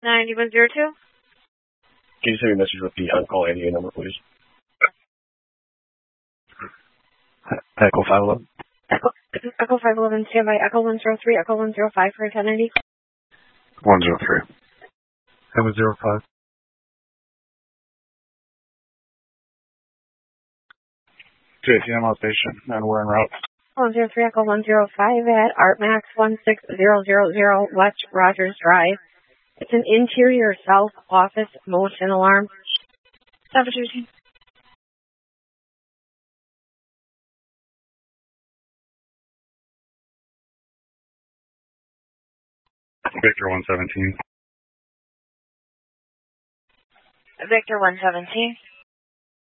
9102. Can you send me a message with the on-call NEA number, please? Echo 511. Echo 511, standby. Echo 103, Echo 105 for 1090. 103. 705. JCML station, and we're en route. 103, Echo 105 at ArtMax 16000 West Rogers Drive. It's an interior south office motion alarm. 713. Victor 117. Victor 117.